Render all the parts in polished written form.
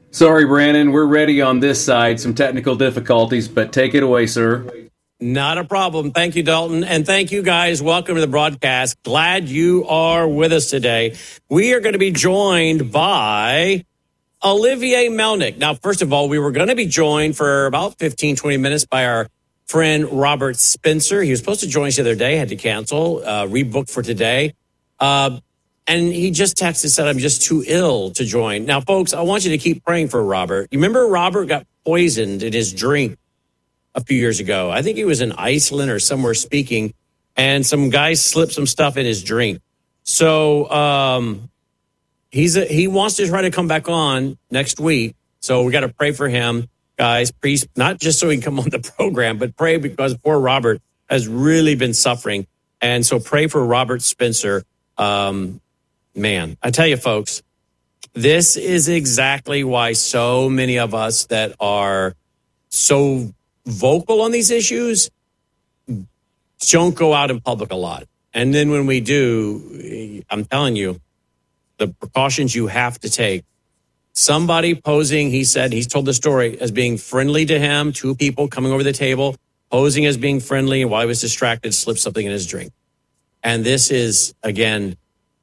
Sorry, Brandon, we're ready on this side. Some technical difficulties, but take it away, sir. Not a problem. Thank you, Dalton. And thank you, guys. Welcome to the broadcast. Glad you are with us today. We are going to be joined by Olivier Melnick. Now, first of all, we were going to be joined for about 15, 20 minutes by our friend Robert Spencer. He was supposed to join us the other day, had to cancel, rebooked for today. And he just texted, said, I'm just too ill to join. Now, folks, I want you to keep praying for Robert. You remember Robert got poisoned in his drink a few years ago. I think he was in Iceland or somewhere speaking, and some guys slipped some stuff in his drink. So he wants to try to come back on next week. So we got to pray for him, guys. Please, not just so he can come on the program, but pray because poor Robert has really been suffering. And so pray for Robert Spencer. Man, I tell you, folks, this is exactly why so many of us that are so vocal on these issues don't go out in public a lot. And then when we do, I'm telling you, the precautions you have to take. Somebody posing, he said, he's told the story as being friendly to him, two people coming over the table, posing as being friendly, and while he was distracted, slipped something in his drink. And this is, again,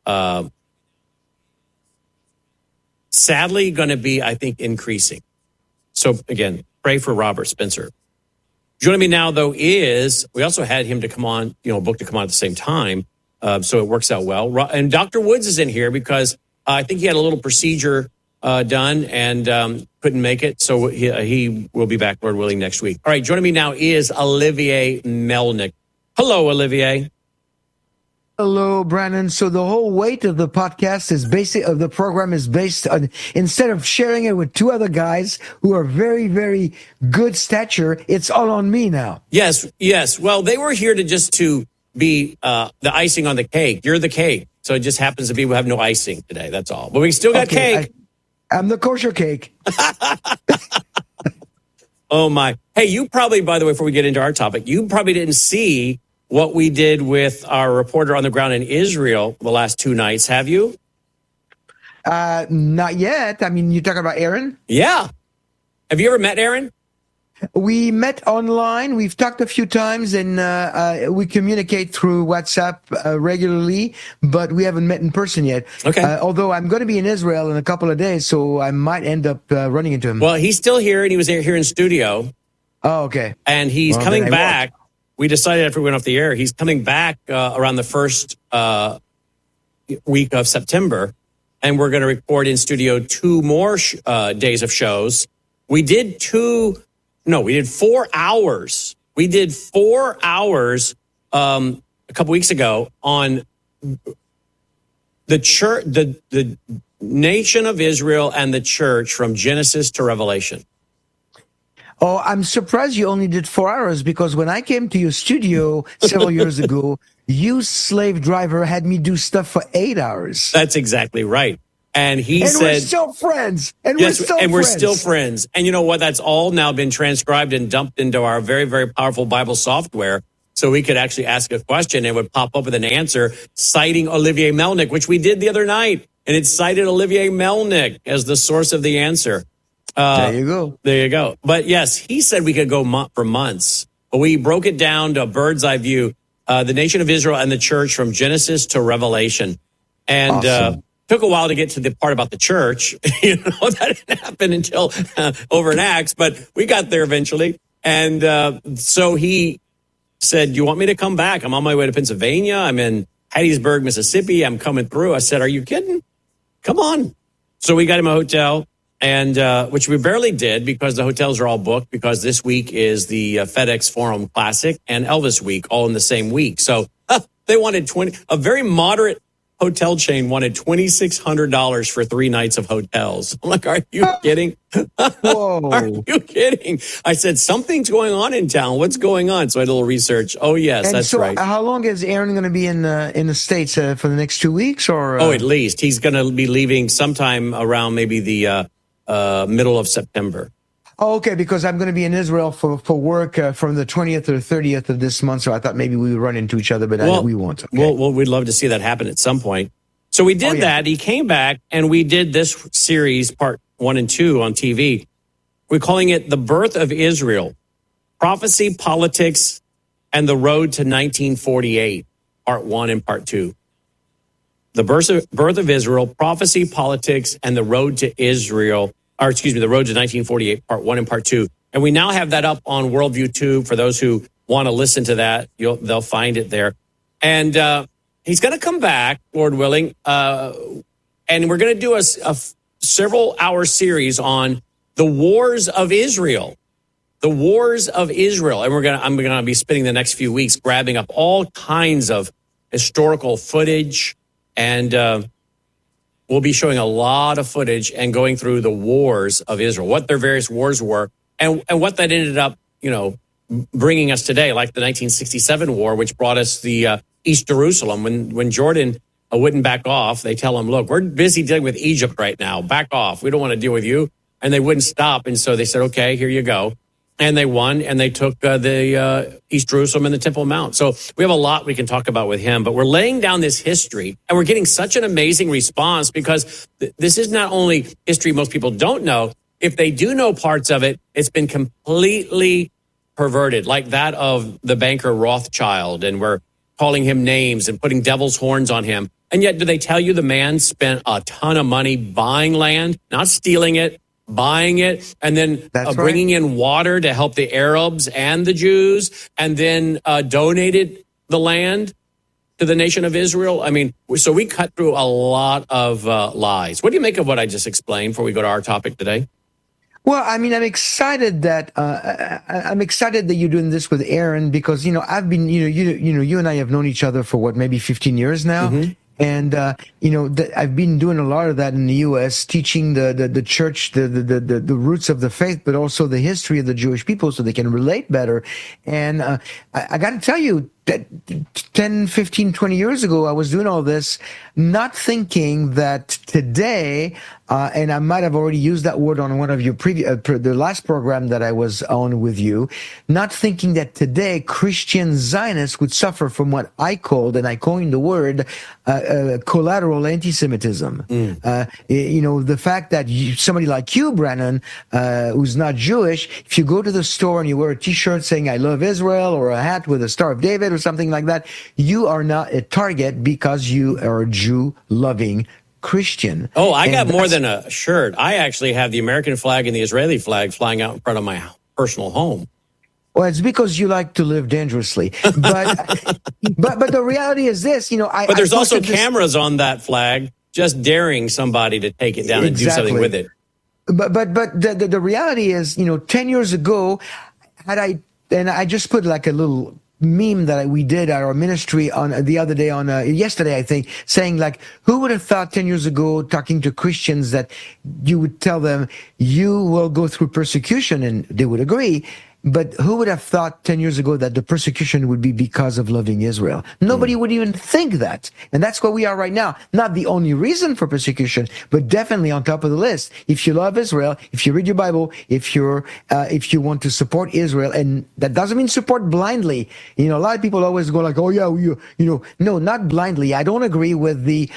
sadly going to be, I think, increasing. So, again, pray for Robert Spencer. Joining me now, though, is we also had him to come on, book to come on at the same time. So it works out well. And Dr. Woods is in here because I think he had a little procedure done and couldn't make it. So he will be back, Lord willing, next week. All right, joining me now is Olivier Melnick. Hello, Olivier. Hello, Brandon. So the whole weight of the podcast of the program is based on, instead of sharing it with two other guys who are very, very good stature, it's all on me now. Yes. Well, they were here to be the icing on the cake. You're the cake. So it just happens to be we have no icing today. That's all. But we still got cake. I'm the kosher cake. Oh, my. Hey, you probably, by the way, before we get into our topic, you probably didn't see what we did with our reporter on the ground in Israel the last two nights, have you? Not yet. I mean, you're talking about Aaron? Yeah. Have you ever met Aaron? We met online. We've talked a few times, and we communicate through WhatsApp regularly, but we haven't met in person yet. Okay. Although I'm going to be in Israel in a couple of days, so I might end up running into him. Well, he's still here, and he was here in studio. Oh, okay. And he's coming back. We decided after we went off the air, he's coming back around the first week of September, and we're going to record in studio 2 more days of shows. We did 4 hours. We did 4 hours a couple weeks ago on the church, the nation of Israel and the church from Genesis to Revelation. Oh, I'm surprised you only did 4 hours, because when I came to your studio several years ago, you slave driver had me do stuff for 8 hours. That's exactly right. And he said, we're still friends. We're still friends. And you know what? That's all now been transcribed and dumped into our very, very powerful Bible software. So we could actually ask a question and it would pop up with an answer citing Olivier Melnick, which we did the other night. And it cited Olivier Melnick as the source of the answer. There you go. There you go. But yes, he said we could go for months. But we broke it down to a bird's eye view, the nation of Israel and the church from Genesis to Revelation. And awesome. Took a while to get to the part about the church. That didn't happen until over in Acts, but we got there eventually. And so he said, you want me to come back? I'm on my way to Pennsylvania. I'm in Hattiesburg, Mississippi. I'm coming through. I said, are you kidding? Come on. So we got him a hotel, and which we barely did because the hotels are all booked, because this week is the FedEx Forum Classic and Elvis Week all in the same week. So they wanted a very moderate hotel chain wanted $2,600 for 3 nights of hotels. I'm like, are you kidding? Whoa. Are you kidding? I said, something's going on in town. What's going on? So I did a little research. Oh, yes, and that's so right. How long is Aaron going to be in the States for the next 2 weeks? Or at least. He's going to be leaving sometime around maybe the middle of September. Oh, okay, because I'm going to be in Israel for work from the 20th or 30th of this month, so I thought maybe we would run into each other, but we won't. Okay. Well, we'd love to see that happen at some point. So we did that. He came back, and we did this series, part 1 and 2 on TV. We're calling it The Birth of Israel, Prophecy, Politics, and the Road to 1948, Part 1 and Part 2. The Birth of Israel, Prophecy, Politics, and the Road to Israel, or excuse me, the Road to 1948, Part 1 and Part 2. And we now have that up on Worldview Tube. For those who want to listen to that, they'll find it there. And he's going to come back, Lord willing, and we're going to do a several-hour series on the wars of Israel. The wars of Israel. And I'm going to be spending the next few weeks grabbing up all kinds of historical footage, and we'll be showing a lot of footage and going through the wars of Israel, what their various wars were, and what that ended up, bringing us today, like the 1967 war, which brought us the East Jerusalem. When Jordan wouldn't back off, they tell him, look, we're busy dealing with Egypt right now. Back off. We don't want to deal with you. And they wouldn't stop. And so they said, okay, here you go. And they won, and they took the East Jerusalem and the Temple Mount. So we have a lot we can talk about with him, but we're laying down this history, and we're getting such an amazing response because this is not only history most people don't know. If they do know parts of it, it's been completely perverted, like that of the banker Rothschild, and we're calling him names and putting devil's horns on him. And yet, do they tell you the man spent a ton of money buying land, not stealing it, buying it, and then bringing in water to help the Arabs and the Jews, and then donated the land to the nation of Israel? I mean, so we cut through a lot of lies. What do you make of what I just explained before we go to our topic today? Well, I mean, I'm excited that you're doing this with Aaron because I've been you and I have known each other for maybe 15 years now. Mm-hmm. And, I've been doing a lot of that in the U.S., teaching the church, the roots of the faith, but also the history of the Jewish people so they can relate better. And, I got to tell you that 10, 15, 20 years ago, I was doing all this, not thinking that today, and I might have already used that word on one of your the last program that I was on with you, not thinking that today Christian Zionists would suffer from what I called, and I coined the word, collateral anti-Semitism. The fact that somebody like you, Brannon, who's not Jewish, if you go to the store and you wear a t-shirt saying I love Israel, or a hat with a Star of David or something like that, you are not a target because you are a Jew-loving Christian. Oh, I got more than a shirt. I actually have the American flag and the Israeli flag flying out in front of my personal home. Well, it's because you like to live dangerously. But but the reality is this, But there's also cameras on that flag just daring somebody to take it down and do something with it. But the reality is, 10 years ago, I just put like a little meme that we did at our ministry on the other day, yesterday, I think, saying like, who would have thought 10 years ago, talking to Christians, that you would tell them you will go through persecution, and they would agree. But who would have thought 10 years ago that the persecution would be because of loving Israel? Nobody would even think that. And that's where we are right now. Not the only reason for persecution, but definitely on top of the list. If you love Israel, if you read your Bible, if you want to support Israel, and that doesn't mean support blindly. A lot of people always go like, oh yeah, no, not blindly. I don't agree with the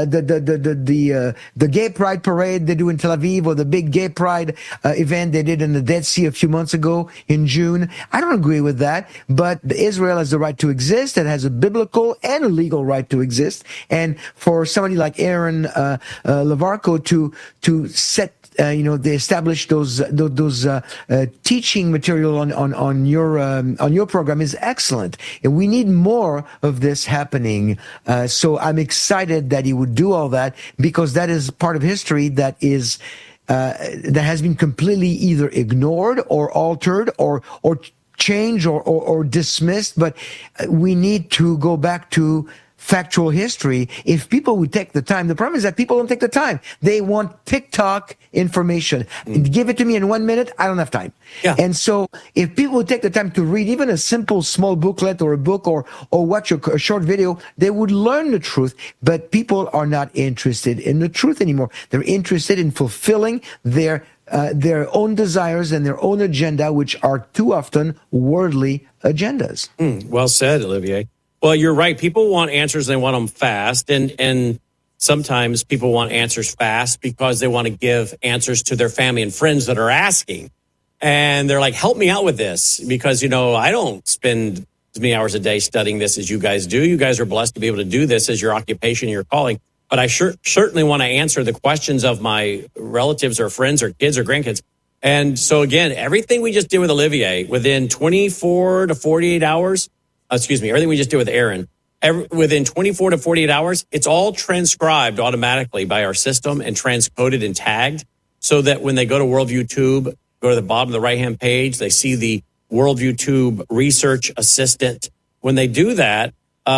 gay pride parade they do in Tel Aviv, or the big gay pride event they did in the Dead Sea a few months ago in June. I don't agree with that, but Israel has the right to exist. It has a biblical and a legal right to exist. And for somebody like Aaron Levarco to set, they establish those teaching material on your program is excellent. And we need more of this happening. So I'm excited that he would do all that, because that is part of history that has been completely either ignored or altered or changed or dismissed. But we need to go back to factual history. If people would take the time, the problem is that people don't take the time. They want TikTok information. Give it to me in 1 minute. I don't have time. Yeah. And so if people would take the time to read even a simple small booklet or a book or watch a short video, they would learn the truth. But people are not interested in the truth anymore. They're interested in fulfilling their own desires and their own agenda, which are too often worldly agendas. Well said, Olivier. Well, you're right. People want answers, and they want them fast. And sometimes people want answers fast because they want to give answers to their family and friends that are asking. And they're like, help me out with this because, I don't spend as many hours a day studying this as you guys do. You guys are blessed to be able to do this as your occupation, your calling. But I certainly want to answer the questions of my relatives or friends or kids or grandkids. And so, again, everything we just did with Olivier within 24 to 48 hours, everything we just did with Aaron, within 24 to 48 hours, it's all transcribed automatically by our system and transcoded and tagged so that when they go to Worldview Tube, go to the bottom of the right-hand page, they see the Worldview Tube Research Assistant. When they do that,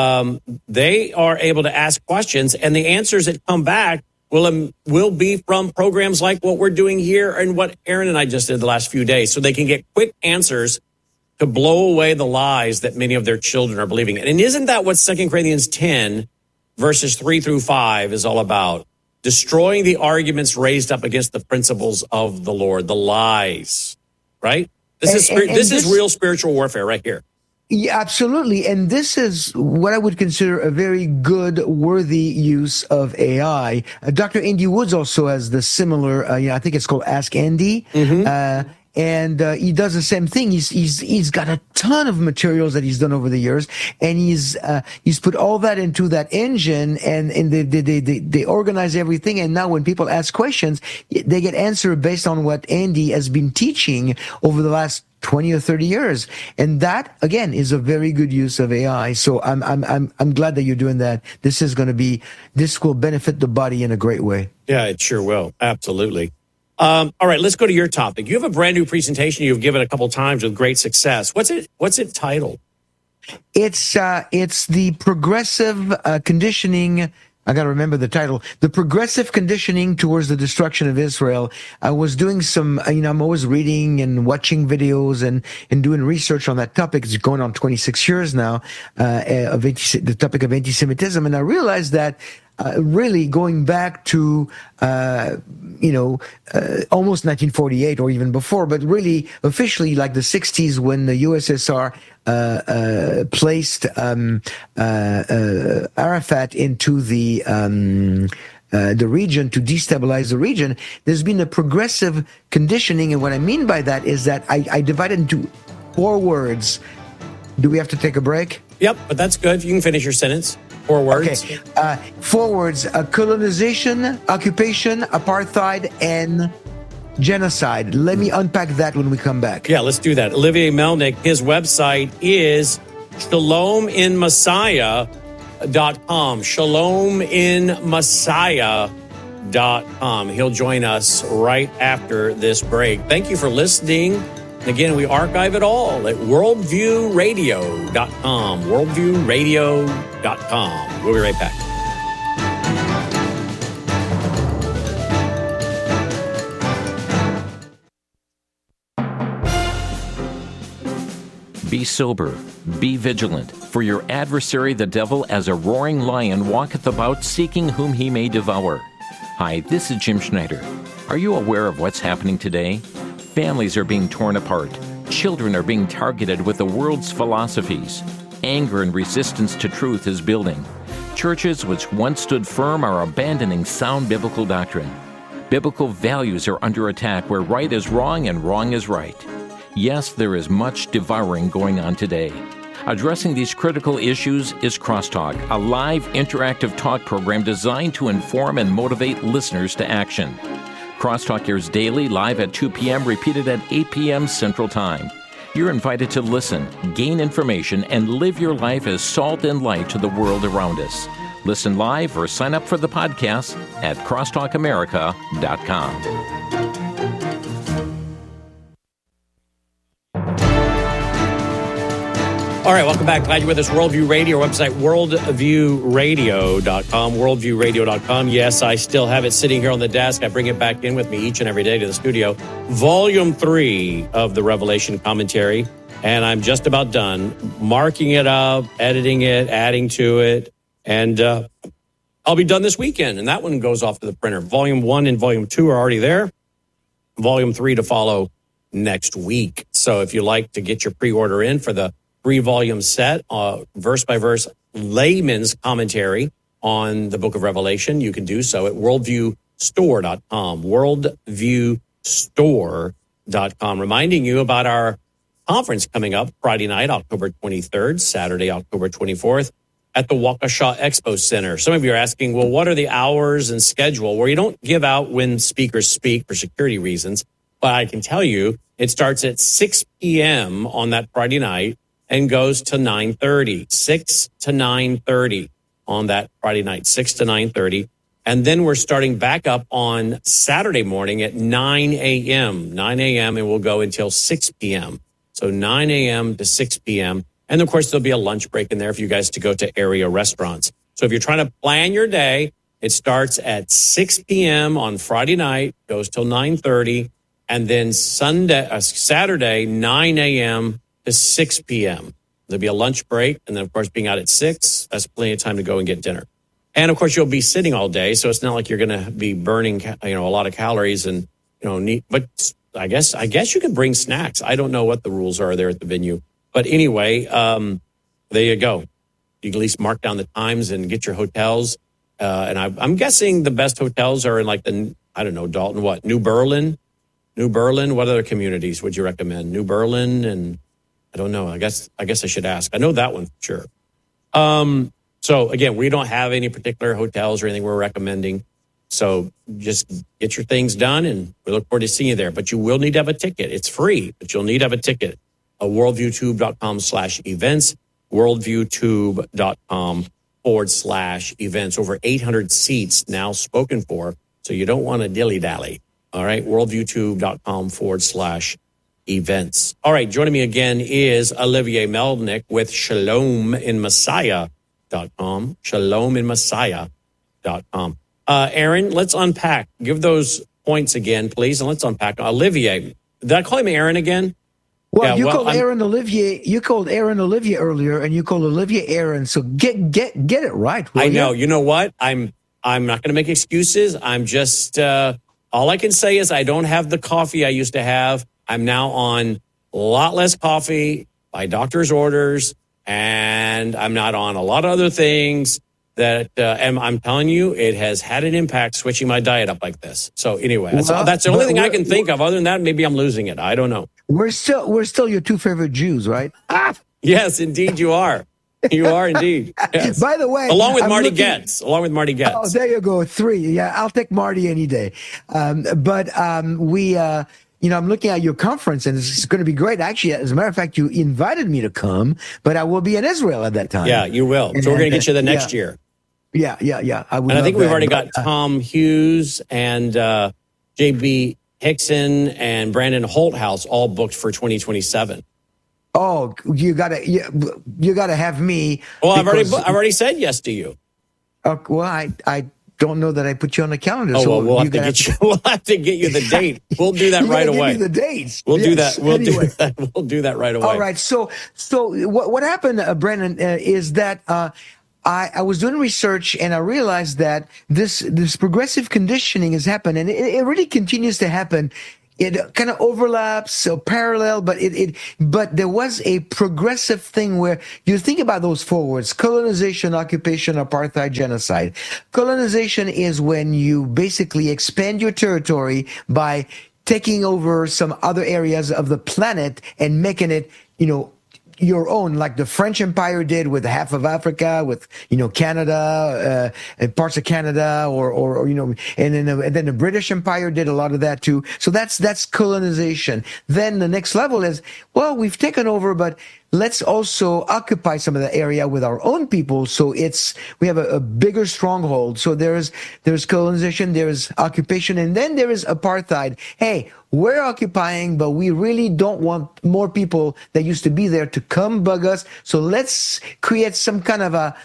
they are able to ask questions, and the answers that come back will be from programs like what we're doing here and what Aaron and I just did the last few days, so they can get quick answers to blow away the lies that many of their children are believing. And isn't that what 2 Corinthians 10, verses 3 through 5 is all about? Destroying the arguments raised up against the principles of the Lord, the lies, right? This is real spiritual warfare right here. Yeah, absolutely. And this is what I would consider a very good, worthy use of AI. Dr. Andy Woods also has the similar, I think it's called Ask Andy. Mm-hmm. And he does the same thing. He's got a ton of materials that he's done over the years, and he's put all that into that engine, and they organize everything. And now when people ask questions, they get answered based on what Andy has been teaching over the last 20 or 30 years. And that, again, is a very good use of AI. So I'm glad that you're doing that. This will benefit the body in a great way. Yeah, it sure will. Absolutely. All right, let's go to your topic. You have a brand new presentation you've given a couple times with great success. What's it titled? It's the progressive conditioning. I got to remember the title. The progressive conditioning towards the destruction of Israel. I was doing some, I'm always reading and watching videos and doing research on that topic. It's going on 26 years now, the topic of anti-Semitism. And I realized that really going back to, almost 1948 or even before, but really officially like the 60s when the USSR placed Arafat into the region to destabilize the region. There's been a progressive conditioning, and what I mean by that is that I divided into 4 words. Do we have to take a break? Yep, but that's good. You can finish your sentence. 4 words. Okay. 4 words: colonization, occupation, apartheid, and genocide. Let me unpack that when we come back. Yeah, let's do that. Olivier Melnick, his website is shalominmessiah.com. Shalominmessiah.com. He'll join us right after this break. Thank you for listening. Again, we archive it all at worldviewradio.com. Worldviewradio.com. We'll be right back. Be sober, be vigilant, for your adversary the devil as a roaring lion walketh about seeking whom he may devour. Hi, this is Jim Schneider. Are you aware of what's happening today? Families are being torn apart. Children are being targeted with the world's philosophies. Anger and resistance to truth is building. Churches which once stood firm are abandoning sound biblical doctrine. Biblical values are under attack where right is wrong and wrong is right. Yes, there is much devouring going on today. Addressing these critical issues is Crosstalk, a live interactive talk program designed to inform and motivate listeners to action. Crosstalk airs daily, live at 2 p.m., repeated at 8 p.m. Central Time. You're invited to listen, gain information, and live your life as salt and light to the world around us. Listen live or sign up for the podcast at crosstalkamerica.com. All right, welcome back. Glad you're with us. Worldview Radio, our website, worldviewradio.com, worldviewradio.com. Yes, I still have it sitting here on the desk. I bring it back in with me each and every day to the studio. Volume 3 of the Revelation Commentary, and I'm just about done marking it up, editing it, adding to it, and I'll be done this weekend, and that one goes off to the printer. Volume 1 and Volume 2 are already there. Volume 3 to follow next week. So if you like to get your pre-order in for the 3-volume set, verse by verse layman's commentary on the book of Revelation, you can do so at worldviewstore.com, worldviewstore.com, reminding you about our conference coming up Friday night, October 23rd, Saturday, October 24th, at the Waukesha Expo Center. Some of you are asking, well, what are the hours and schedule? Well, you don't give out when speakers speak for security reasons, but I can tell you it starts at 6 p.m. on that Friday night and goes to 9:30, 6 to 9:30 on that Friday night, 6 to 9:30. And then we're starting back up on Saturday morning at 9 a.m., and we'll go until 6 p.m. So 9 a.m. to 6 p.m. And of course, there'll be a lunch break in there for you guys to go to area restaurants. So if you're trying to plan your day, it starts at 6 p.m. on Friday night, goes till 9:30, and then Saturday, 9 a.m. to 6 p.m. There'll be a lunch break, and then, of course, being out at 6, that's plenty of time to go and get dinner. And, of course, you'll be sitting all day, so it's not like you're going to be burning, a lot of calories and, but I guess you can bring snacks. I don't know what the rules are there at the venue. But anyway, there you go. You can at least mark down the times and get your hotels. And I'm guessing the best hotels are in Dalton, what? New Berlin? What other communities would you recommend? New Berlin, and I don't know. I guess I should ask. I know that one for sure. So again, we don't have any particular hotels or anything we're recommending. So just get your things done, and we look forward to seeing you there. But you will need to have a ticket. It's free, but you'll need to have a ticket. worldviewtube.com/events, worldviewtube.com/events. Over 800 seats now spoken for, so you don't want to dilly-dally. All right, worldviewtube.com/events. All right, joining me again is Olivier Melnick with ShalomInMessiah.com, ShalomInMessiah.com. Aaron, let's unpack. Give those points again, please, and let's unpack. Olivier, did I call him Aaron again? Well, you called Aaron Olivier. You called Aaron Olivier earlier, and you called Olivier Aaron. So get it right. I know. You know what? I'm not going to make excuses. I'm just all I can say is I don't have the coffee I used to have. I'm now on a lot less coffee by doctor's orders, and I'm not on a lot of other things that. And I'm telling you, it has had an impact switching my diet up like this. So anyway, that's the only thing I can think of. Other than that, maybe I'm losing it. I don't know. We're still your two favorite Jews, right? Yes, indeed you are. You are indeed. Yes. By the way, along with Marty Getz. Oh, there you go. 3. Yeah, I'll take Marty any day. I'm looking at your conference, and it's going to be great. Actually, as a matter of fact, you invited me to come, but I will be in Israel at that time. Yeah, you will. So we're going to get you the next year. Yeah. I think we've already got Tom Hughes and J.B. Hickson and Brandon Holthouse all booked for 2027. Oh, you gotta have me. Well, I've already said yes to you. Well, I don't know that I put you on the calendar. Oh, so well, we'll have to get you the date. We'll do that right away. Give me the dates. We'll do that. We'll do that right away. All right. So what happened, Brandon, is that I was doing research, and I realized that this progressive conditioning has happened, and it really continues to happen. It kind of overlaps, so parallel, but but there was a progressive thing where you think about those 4 words: colonization, occupation, apartheid, genocide. Colonization is when you basically expand your territory by taking over some other areas of the planet and making it, your own, like the French Empire did with half of Africa, with Canada, and parts of Canada, or and then the British Empire did a lot of that too. So that's colonization. Then the next level is, well, we've taken over, but let's also occupy some of the area with our own people. So we have a bigger stronghold. So there's colonization, there's occupation, and then there is apartheid. Hey, we're occupying, but we really don't want more people that used to be there to come bug us. So let's create some kind of a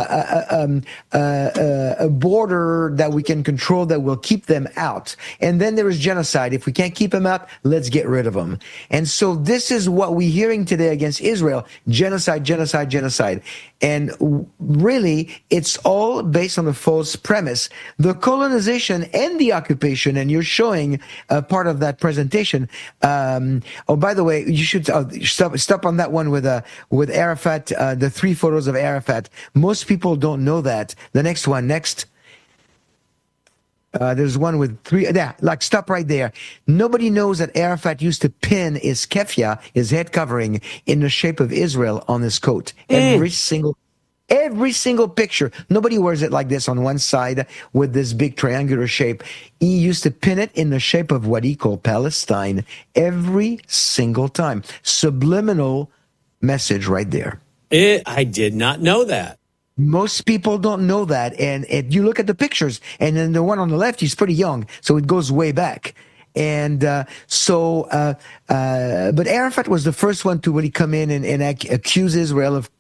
border that we can control that will keep them out. And then there is genocide. If we can't keep them out, let's get rid of them. And so this is what we're hearing today against Israel: genocide, genocide, genocide. And really, it's all based on a false premise. The colonization and the occupation, and you're showing part of that presentation. Oh, by the way, you should stop on that one with Arafat, the 3 photos of Arafat. Most people don't know that. The next one, next. There's one with 3. Yeah, like stop right there. Nobody knows that Arafat used to pin his keffiyeh, his head covering, in the shape of Israel on his coat. Every single picture. Nobody wears it like this on one side with this big triangular shape. He used to pin it in the shape of what he called Palestine every single time. Subliminal message right there. I did not know that. Most people don't know that, and you look at the pictures, and then the one on the left, he's pretty young, so it goes way back. And but Arafat was the first one to really come in and accuse Israel of,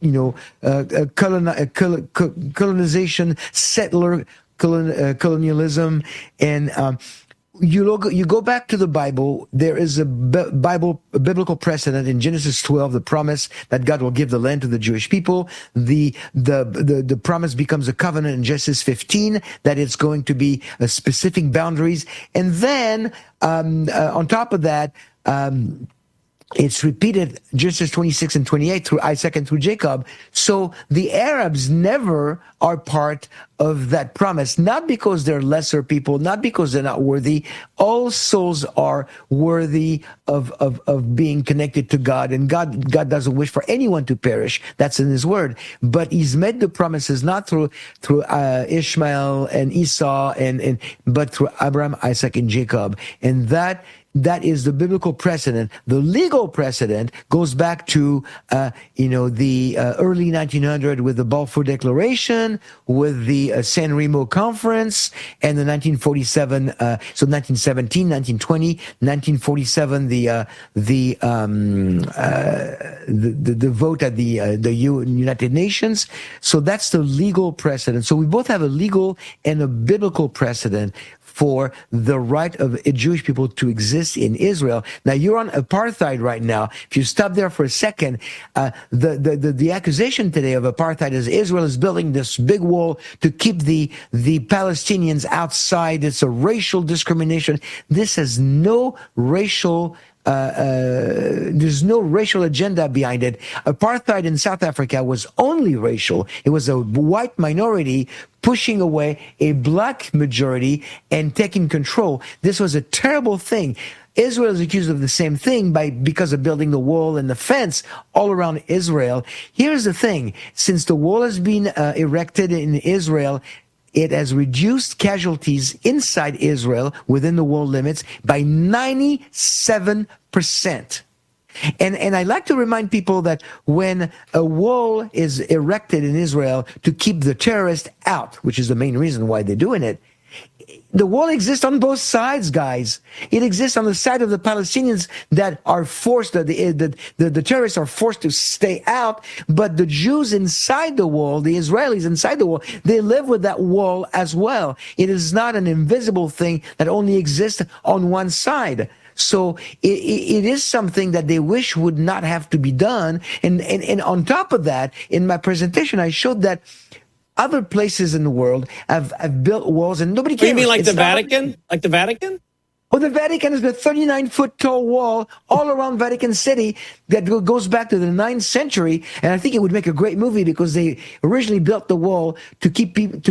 colonization, settler colonialism, and you go back to the Bible. There is a biblical precedent in Genesis 12, the promise that God will give the land to the Jewish people. The promise becomes a covenant in Genesis 15 that it's going to be specific boundaries, and then on top of that, it's repeated Genesis 26 and 28 through Isaac and through Jacob. So the Arabs never are part of that promise, not because they're lesser people, not because they're not worthy. All souls are worthy of being connected to God, and God doesn't wish for anyone to perish. That's in His Word. But He's made the promises not through Ishmael and Esau, but through Abraham, Isaac, and Jacob. And that is the biblical precedent. The legal precedent goes back to, the early 1900 with the Balfour Declaration, with the San Remo Conference, and the 1947, 1917, 1920, 1947, the vote at the United Nations. So that's the legal precedent. So we both have a legal and a biblical precedent for the right of Jewish people to exist in Israel. Now, you're on apartheid right now. If you stop there for a second, the accusation today of apartheid is Israel is building this big wall to keep the Palestinians outside. It's a racial discrimination. This has no racial there's no racial agenda behind it. Apartheid in South Africa was only racial. It was a white minority pushing away a black majority and taking control. This was a terrible thing. Israel is accused of the same thing because of building the wall and the fence all around Israel. Here's the thing. Since the wall has been erected in Israel, it has reduced casualties inside Israel within the wall limits by 97%. And I like to remind people that when a wall is erected in Israel to keep the terrorists out, which is the main reason why they're doing it, the wall exists on both sides, guys. It exists on the side of the Palestinians that are forced, the terrorists are forced to stay out, but the Jews inside the wall, the Israelis inside the wall, they live with that wall as well. It is not an invisible thing that only exists on one side. So it is something that they wish would not have to be done. And on top of that, in my presentation, I showed that other places in the world have built walls and nobody cares. You mean like the Vatican? Like the Vatican? Oh, the Vatican is the 39-foot tall wall all around Vatican City that goes back to the 9th century. And I think it would make a great movie because they originally built the wall to keep people,